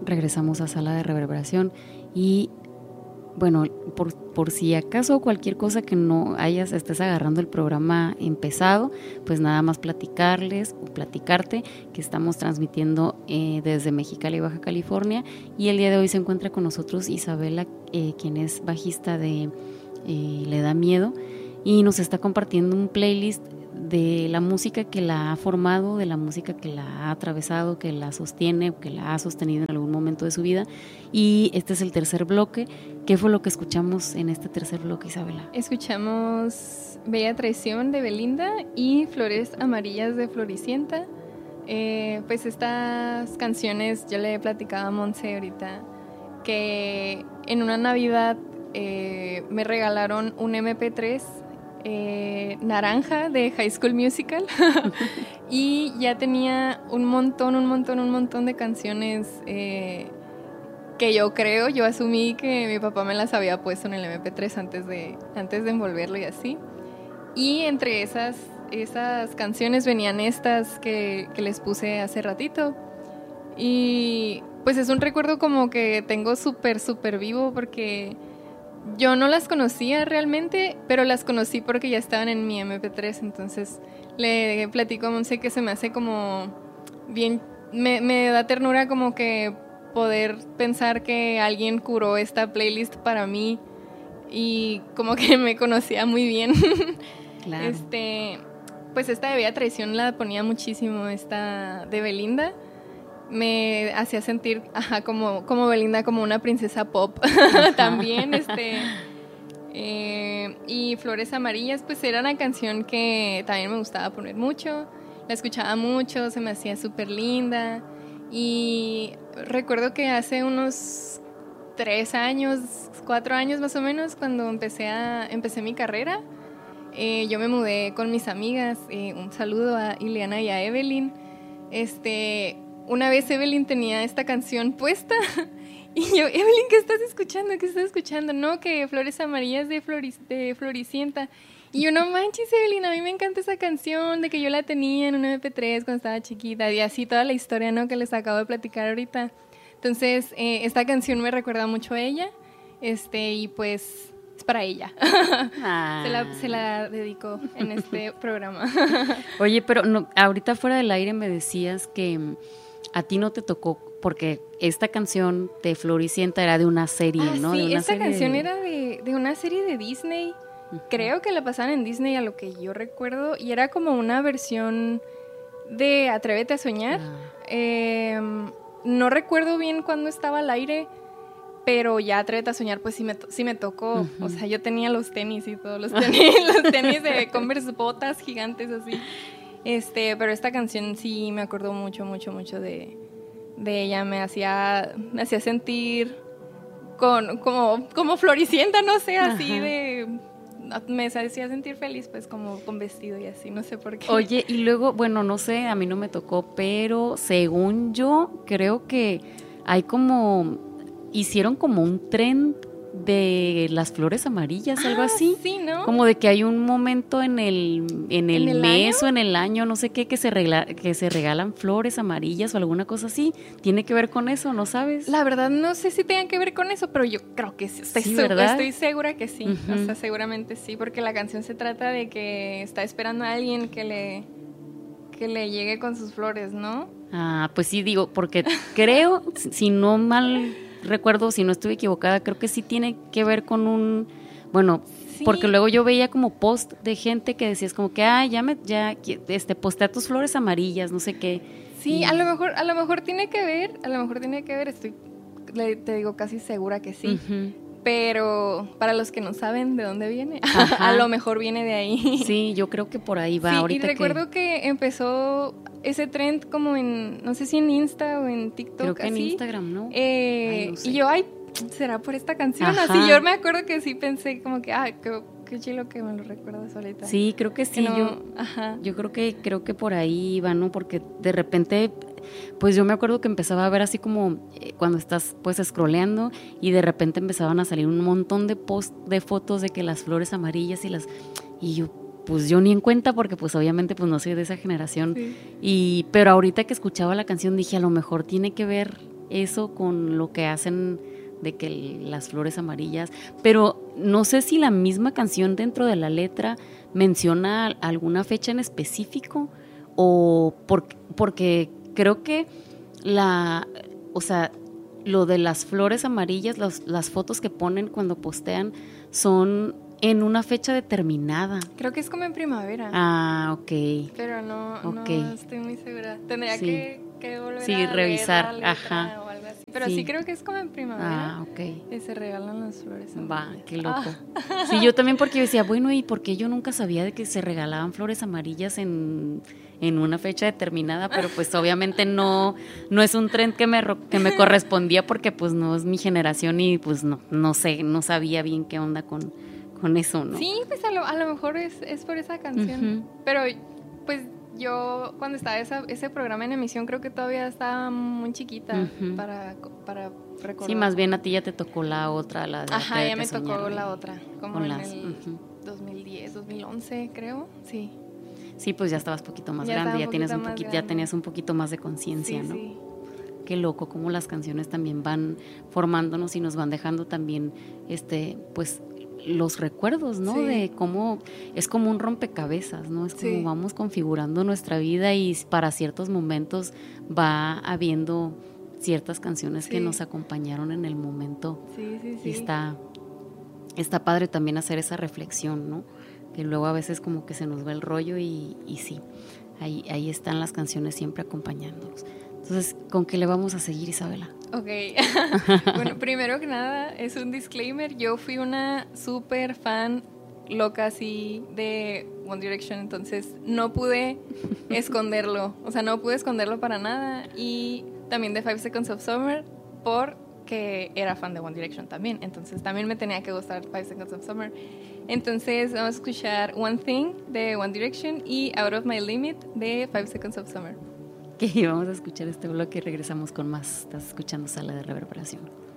regresamos a Sala de Reverberación y bueno, por si acaso cualquier cosa que no estés agarrando el programa empezado, pues nada más platicarles o platicarte que estamos transmitiendo desde Mexicali, Baja California, y el día de hoy se encuentra con nosotros Isabela, quien es bajista de Le Da Miedo, y nos está compartiendo un playlist de la música que la ha formado, de la música que la ha atravesado, que la sostiene, que la ha sostenido en algún momento de su vida. Y este es el tercer bloque. ¿Qué fue lo que escuchamos en este tercer bloque, Isabela? Escuchamos Bella Traición de Belinda y Flores Amarillas de Floricienta. Pues estas canciones, yo le he platicado a Monse ahorita que en una Navidad me regalaron un MP3 naranja de High School Musical y ya tenía un montón de canciones que yo asumí que mi papá me las había puesto en el MP3 antes de envolverlo y así. Y entre esas canciones venían estas que les puse hace ratito. Y pues es un recuerdo como que tengo súper vivo, porque yo no las conocía realmente, pero las conocí porque ya estaban en mi MP3. Entonces le platico a Monse que se me hace como bien, me da ternura como que poder pensar que alguien curó esta playlist para mí y como que me conocía muy bien. Claro. Pues esta de Bella Traición la ponía muchísimo, esta de Belinda. Me hacía sentir como Belinda, como una princesa pop también. Y Flores Amarillas, pues era una canción que también me gustaba poner mucho. La escuchaba mucho, se me hacía súper linda. Y recuerdo que hace unos 4 años más o menos, cuando empecé mi carrera, yo me mudé con mis amigas. Un saludo a Ileana y a Evelyn. Una vez Evelyn tenía esta canción puesta y yo, Evelyn, ¿qué estás escuchando? ¿Qué estás escuchando? No, que Flores Amarillas de Floricienta. Y yo, no manches, Evelyn, a mí me encanta esa canción, de que yo la tenía en un MP3 cuando estaba chiquita, y así toda la historia, ¿no?, que les acabo de platicar ahorita. Entonces, esta canción me recuerda mucho a ella, y pues es para ella. Se la dedico en este programa. Oye, pero no, ahorita fuera del aire me decías que a ti no te tocó, porque esta canción de Floricienta era de una serie, ¿no? Sí, esta canción era de una serie de Disney. Uh-huh. Creo que la pasaban en Disney, a lo que yo recuerdo, y era como una versión de Atrévete a Soñar. No recuerdo bien cuándo estaba al aire, pero ya Atrévete a Soñar pues sí me tocó. Uh-huh. O sea, yo tenía los tenis y todos los tenis de Converse, botas gigantes así. Pero esta canción sí me acuerdo mucho de ella. Me hacía sentir como Floricienta, no sé, así. Ajá. Me hacía sentir feliz, pues, como con vestido y así, no sé por qué. Oye, y luego, bueno, no sé, a mí no me tocó, pero según yo creo que hicieron como un tren de las flores amarillas, algo así. Sí, ¿no? Como de que hay un momento en el mes año? O en el año, no sé qué, que se regalan flores amarillas o alguna cosa así. ¿Tiene que ver con eso? ¿No sabes? La verdad no sé si tenga que ver con eso, pero yo creo que sí. Estoy segura que sí. Uh-huh. O sea, seguramente sí, porque la canción se trata de que está esperando a alguien que le llegue con sus flores, ¿no? Ah, pues sí, digo, porque creo, si no mal recuerdo, si no estoy equivocada, creo que sí tiene que ver con sí. Porque luego yo veía como post de gente que decías como que postea tus flores amarillas, no sé qué. Sí, a lo mejor tiene que ver, te digo casi segura que sí. Uh-huh. Pero para los que no saben de dónde viene, a lo mejor viene de ahí. Sí, yo creo que por ahí va. Sí, ahorita y recuerdo que empezó ese trend como no sé si en Insta o en TikTok. Creo que así. En Instagram, ¿no? No sé. Y yo, ¿será por esta canción? Ajá. Así yo me acuerdo que sí pensé como que, qué chilo que me lo recuerdas ahorita. Sí, creo que sí. Yo creo que por ahí va, ¿no? Porque de repente, pues yo me acuerdo que empezaba a ver así como cuando estás pues scrolleando y de repente empezaban a salir un montón de posts de fotos de que las flores amarillas y yo pues yo ni en cuenta porque pues obviamente pues no soy de esa generación. Sí. Pero ahorita que escuchaba la canción dije a lo mejor tiene que ver eso con lo que hacen de que las flores amarillas, pero no sé si la misma canción dentro de la letra menciona alguna fecha en específico o porque creo que o sea, lo de las flores amarillas, las fotos que ponen cuando postean son en una fecha determinada. Creo que es como en primavera. Ah, ok. Pero no estoy muy segura. Tendría sí. que volver a revisar. leer la letra Ajá. o algo así. Pero sí creo que es como en primavera. Ah, ok. Que se regalan las flores amarillas. Va, qué loco. Sí, yo también, porque yo decía, bueno, ¿y por qué yo nunca sabía de que se regalaban flores amarillas en una fecha determinada? Pero pues obviamente no es un trend que me correspondía, porque pues no es mi generación y pues no sé, no sabía bien qué onda con eso, ¿no? Sí, pues a lo mejor es por esa canción. Pero pues yo cuando estaba ese programa en emisión creo que todavía estaba muy chiquita para recordar. Sí, más bien a ti ya te tocó la otra, la de Ajá, ya me tocó la otra, como en el 2010, 2011 creo, sí. Sí, pues ya estabas poquito más grande, ya tenías un poquito más de conciencia, ¿no? Sí. Qué loco cómo las canciones también van formándonos y nos van dejando también pues los recuerdos, ¿no? Sí. De cómo es como un rompecabezas, ¿no? Es como vamos configurando nuestra vida y para ciertos momentos va habiendo ciertas canciones que nos acompañaron en el momento. Sí. Y está padre también hacer esa reflexión, ¿no? Que luego a veces como que se nos va el rollo y sí, ahí están las canciones siempre acompañándonos. Entonces, ¿con qué le vamos a seguir, Isabela? Ok, bueno, primero que nada es un disclaimer. Yo fui una súper fan loca así de One Direction, entonces no pude esconderlo, o sea, no pude esconderlo para nada. Y también de 5 Seconds of Summer, porque era fan de One Direction también, entonces también me tenía que gustar 5 Seconds of Summer. Entonces vamos a escuchar One Thing de One Direction y Out of My Limit de 5 Seconds of Summer. Que vamos a escuchar este bloque y regresamos con más. Estás escuchando Sala de Reverberación.